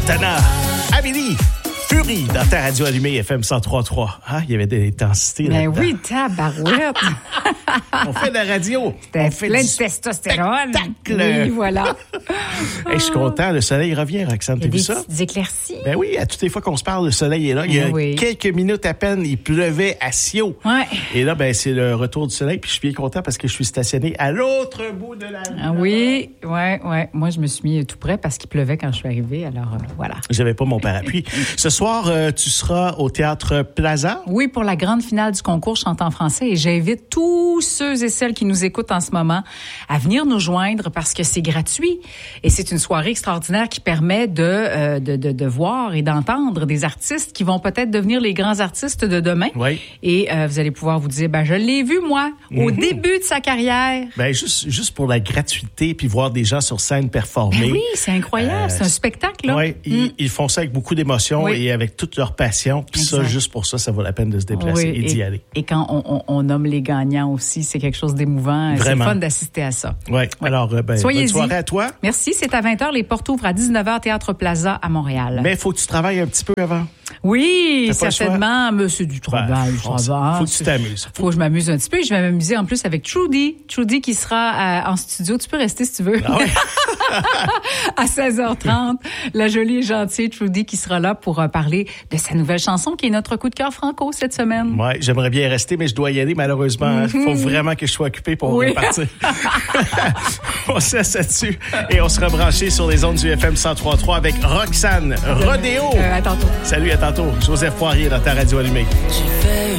Tana, Amélie, Fury, dans ta radio allumée FM 103.3. Ah, il y avait de l'intensité là-dedans. Ben oui, tabarouette. On fait de la radio. C'était On fait plein du de testostérone. spectacle. Oui, voilà. Hey, je suis content, le soleil revient, Roxane, Il y a t'as vu des ça? petites éclaircies. Ben oui, à toutes les fois qu'on se parle, le soleil est là. Il y a Oui. quelques minutes à peine, il pleuvait à Sio. Ouais. Et là, ben c'est le retour du soleil, puis je suis bien content parce que je suis stationné à l'autre bout de la rue. Ah oui, ouais. Moi, je me suis mis tout près parce qu'il pleuvait quand je suis arrivée. Alors, voilà. J'avais pas mon parapluie. Ce soir, tu seras au Théâtre Plaza. Oui, pour la grande finale du concours Chante en français. Et j'invite tous ceux et celles qui nous écoutent en ce moment à venir nous joindre parce que c'est gratuit. Et c'est une soirée extraordinaire qui permet de voir et d'entendre des artistes qui vont peut-être devenir les grands artistes de demain. Oui. Et vous allez pouvoir vous dire, je l'ai vu, moi, au début de sa carrière. Ben juste pour la gratuité, puis voir des gens sur scène performer. Ben oui, c'est incroyable. C'est un spectacle, là. Oui, ils font ça avec beaucoup d'émotion et avec toute leur passion. Puis ça, juste pour ça, ça vaut la peine de se déplacer et d'y aller. Et quand on nomme les gagnants aussi, c'est quelque chose d'émouvant. C'est le fun d'assister à ça. Oui. Alors, bonne soirée à toi. Merci. C'est à 20h. Les portes ouvrent à 19h, Théâtre Plaza à Montréal. Mais il faut que tu travailles un petit peu avant. Oui, certainement. Mais c'est du travail. Faut que tu t'amuses. Faut que je m'amuse un petit peu. Je vais m'amuser en plus avec Trudy. Trudy qui sera en studio. Tu peux rester si tu veux. Ah ouais. À 16h30. La jolie et gentille Trudy qui sera là pour parler de sa nouvelle chanson qui est notre coup de cœur franco cette semaine. Oui, j'aimerais bien rester, mais je dois y aller malheureusement. Il faut vraiment que je sois occupé pour repartir. On se laisse là-dessus et on sera branché sur les ondes du FM 103.3 avec Roxane Rodéo. À tantôt. Salut, à tantôt. Joseph Poirier dans ta radio allumée.